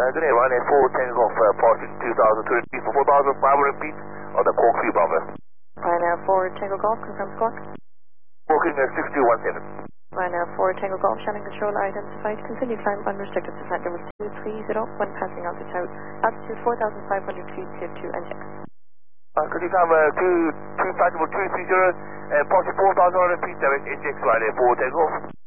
Good day, Ryanair 410 Golf, parking 2023 for 4,500 feet on the Cork 3 Bravo. Ryanair 4 Tango Golf, confirm squawk. Booking 6217. Ryanair 4 Tango Golf, Shannon control identified. Continue climb unrestricted to flight number 230 when passing altitude 4,500 feet, tier 2 and check. Could you come to flight number 230 and parking 4,100 feet, direct NGX Ryanair 410 Golf?